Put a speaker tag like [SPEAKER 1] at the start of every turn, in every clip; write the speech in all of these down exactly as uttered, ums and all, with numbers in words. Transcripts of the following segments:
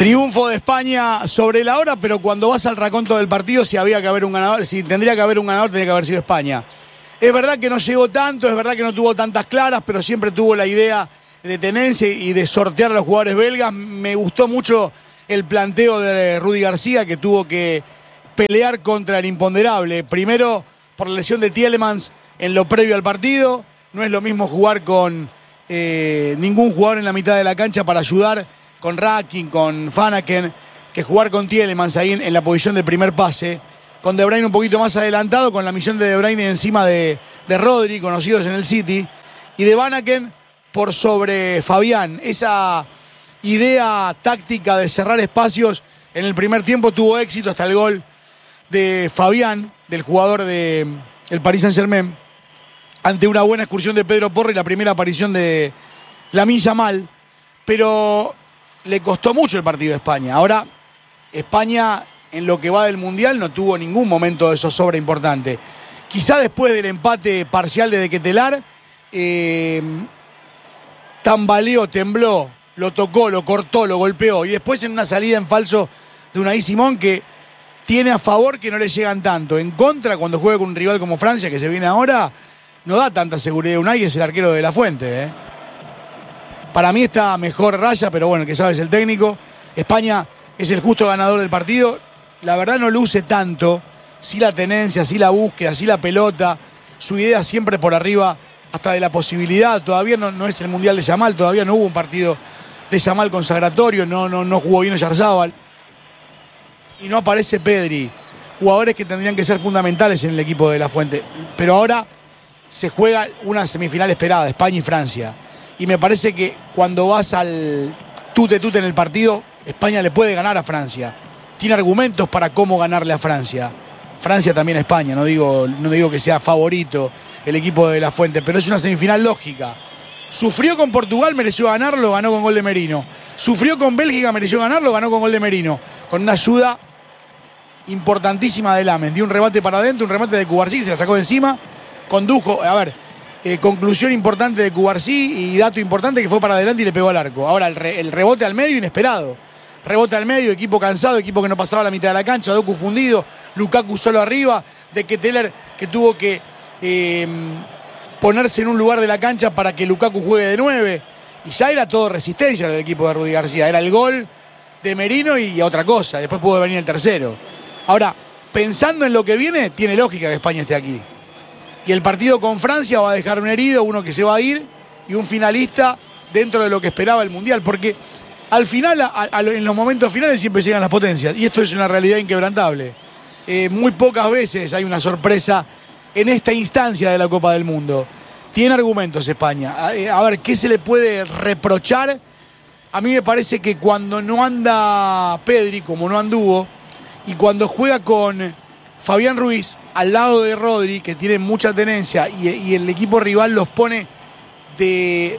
[SPEAKER 1] Triunfo de España sobre la hora, pero cuando vas al raconto del partido, si había que haber un ganador, si tendría que haber un ganador, tendría que haber sido España. Es verdad que no llegó tanto, es verdad que no tuvo tantas claras, pero siempre tuvo la idea de tenencia y de sortear a los jugadores belgas. Me gustó mucho el planteo de Rudy García, que tuvo que pelear contra el imponderable. Primero, por la lesión de Tielemans en lo previo al partido. No es lo mismo jugar con eh, ningún jugador en la mitad de la cancha para ayudar, con Rakin, con Fanaken, que jugar con Tielemans ahí en, en la posición de primer pase. Con De Bruyne un poquito más adelantado, con la misión de De Bruyne encima de, de Rodri, conocidos en el City. Y de Vanaken por sobre Fabián. Esa idea táctica de cerrar espacios en el primer tiempo tuvo éxito hasta el gol de Fabián, del jugador del Paris Saint-Germain, ante una buena excursión de Pedro Porro y la primera aparición de Lamine Yamal. Pero le costó mucho el partido a España. Ahora, España, en lo que va del Mundial, no tuvo ningún momento de zozobra importante. Quizá después del empate parcial de De Ketelaere, eh, tambaleó, tembló, lo tocó, lo cortó, lo golpeó. Y después en una salida en falso de Unai Simón, que tiene a favor que no le llegan tanto. En contra, cuando juega con un rival como Francia, que se viene ahora, no da tanta seguridad. Unai es el arquero de La Fuente, ¿eh? Para mí está mejor Raya, pero bueno, el que sabe es el técnico. España es el justo ganador del partido. La verdad no luce tanto. Sí la tenencia, sí la búsqueda, sí la pelota. Su idea siempre por arriba hasta de la posibilidad. Todavía no, no es el Mundial de Yamal. Todavía no hubo un partido de Yamal consagratorio. No, no, no jugó bien Oyarzabal. Y no aparece Pedri. Jugadores que tendrían que ser fundamentales en el equipo de La Fuente. Pero ahora se juega una semifinal esperada, España y Francia. Y me parece que cuando vas al tute-tute en el partido, España le puede ganar a Francia. Tiene argumentos para cómo ganarle a Francia. Francia también a España, no digo, no digo que sea favorito el equipo de La Fuente, pero es una semifinal lógica. Sufrió con Portugal, mereció ganarlo, ganó con gol de Merino. Sufrió con Bélgica, mereció ganarlo, ganó con gol de Merino. Con una ayuda importantísima de Lamen. Dio un rebate para adentro, un remate de Cubarsí, se la sacó de encima. Condujo, a ver... Eh, conclusión importante de Cubarsí y dato importante que fue para adelante y le pegó al arco. Ahora el, re, el rebote al medio inesperado. Rebote al medio, equipo cansado, equipo que no pasaba la mitad de la cancha, Doku fundido, Lukaku solo arriba, De Ketelaere que tuvo que eh, ponerse en un lugar de la cancha para que Lukaku juegue de nueve. Y ya era todo resistencia del equipo de Rudy García. Era el gol de Merino y, y otra cosa. Después pudo venir el tercero. Ahora, pensando en lo que viene, tiene lógica que España esté aquí. Y el partido con Francia va a dejar un herido, uno que se va a ir y un finalista dentro de lo que esperaba el Mundial. Porque al final, a, a, en los momentos finales siempre llegan las potencias. Y esto es una realidad inquebrantable. Eh, muy pocas veces hay una sorpresa en esta instancia de la Copa del Mundo. Tiene argumentos España. A, a ver, ¿qué se le puede reprochar? A mí me parece que cuando no anda Pedri, como no anduvo, y cuando juega con Fabián Ruiz al lado de Rodri, que tiene mucha tenencia, y, y el equipo rival los pone de,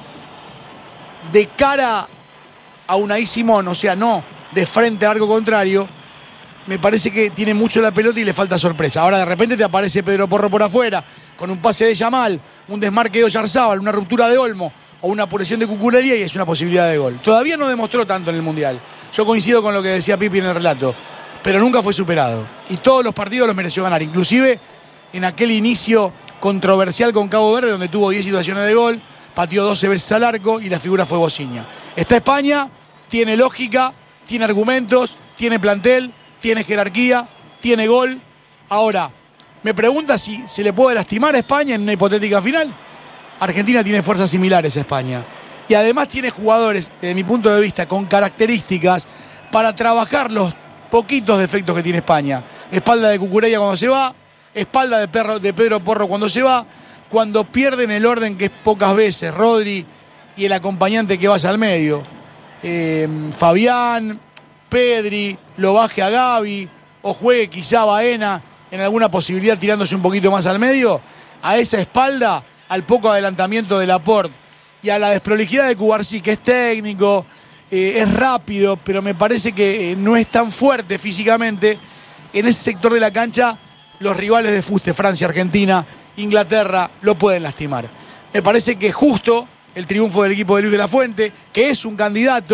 [SPEAKER 1] de cara a Unai Simón, o sea, no de frente al arco contrario, me parece que tiene mucho la pelota y le falta sorpresa. Ahora de repente te aparece Pedro Porro por afuera, con un pase de Yamal, un desmarque de Oyarzabal, una ruptura de Olmo, o una apuración de Cucurella, y es una posibilidad de gol. Todavía no demostró tanto en el Mundial. Yo coincido con lo que decía Pipi en el relato, pero nunca fue superado. Y todos los partidos los mereció ganar, inclusive en aquel inicio controversial con Cabo Verde, donde tuvo diez situaciones de gol, pateó doce veces al arco y la figura fue Bociña. Está España, tiene lógica, tiene argumentos, tiene plantel, tiene jerarquía, tiene gol. Ahora, me pregunta si se le puede lastimar a España en una hipotética final. Argentina tiene fuerzas similares a España. Y además tiene jugadores, desde mi punto de vista, con características para trabajar los poquitos defectos que tiene España. Espalda de Cucurella cuando se va, espalda de, Perro, de Pedro Porro cuando se va, cuando pierden el orden, que es pocas veces, Rodri y el acompañante que vaya al medio. Eh, Fabián, Pedri, lo baje a Gavi, o juegue quizá Baena en alguna posibilidad tirándose un poquito más al medio. A esa espalda, al poco adelantamiento de Laporte y a la desprolijidad de Cubarsí, que es técnico, Eh, es rápido, pero me parece que eh, no es tan fuerte físicamente. En ese sector de la cancha, los rivales de fuste, Francia, Argentina, Inglaterra, lo pueden lastimar. Me parece que es justo el triunfo del equipo de Luis de la Fuente, que es un candidato,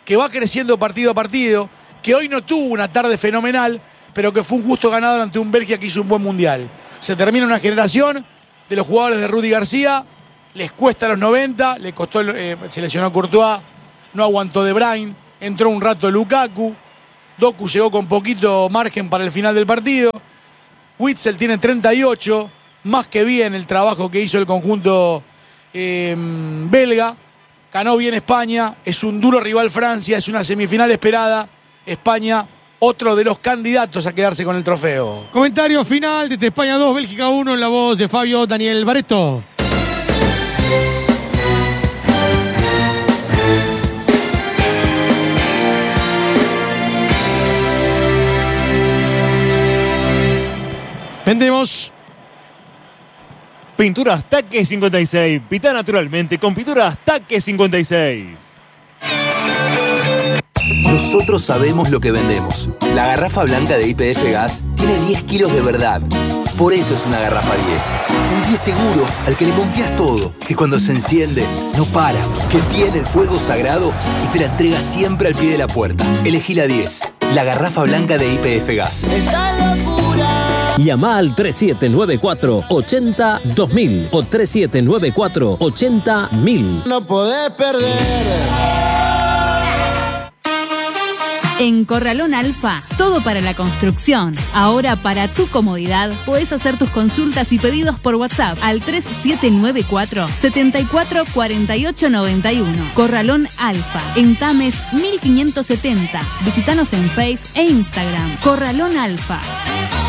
[SPEAKER 1] que va creciendo partido a partido, que hoy no tuvo una tarde fenomenal, pero que fue un justo ganador ante un Bélgica que hizo un buen mundial. Se termina una generación de los jugadores de Rudy García, les cuesta los noventa, le costó, eh, se lesionó Courtois, no aguantó De Bruyne, entró un rato Lukaku, Doku llegó con poquito margen para el final del partido, Witsel tiene treinta y ocho, más que bien el trabajo que hizo el conjunto eh, belga, ganó bien España, es un duro rival Francia, es una semifinal esperada, España, otro de los candidatos a quedarse con el trofeo.
[SPEAKER 2] Comentario final desde España dos, Bélgica uno, en la voz de Fabio Daniel Bareto. Vendemos.
[SPEAKER 3] Pinturas Taque cincuenta y seis. Pita naturalmente con Pinturas Taque cincuenta y seis.
[SPEAKER 4] Nosotros sabemos lo que vendemos. La garrafa blanca de Y P F Gas tiene diez kilos de verdad. Por eso es una garrafa diez. Un diez seguro al que le confías todo. Que cuando se enciende, no para. Que tiene el fuego sagrado y te la entrega siempre al pie de la puerta. Elegí la diez. La garrafa blanca de Y P F Gas.
[SPEAKER 5] Esta locura.
[SPEAKER 6] Llama al tres siete nueve cuatro, ocho cero, dos mil o tres siete nueve cuatro, ocho cero, mil.
[SPEAKER 5] No podés perder.
[SPEAKER 7] En Corralón Alfa, todo para la construcción. Ahora, para tu comodidad, podés hacer tus consultas y pedidos por WhatsApp al tres siete nueve cuatro, siete cuatro cuatro ocho nueve uno. Corralón Alfa, en Tames mil quinientos setenta. Visítanos en Face e Instagram. Corralón Alfa.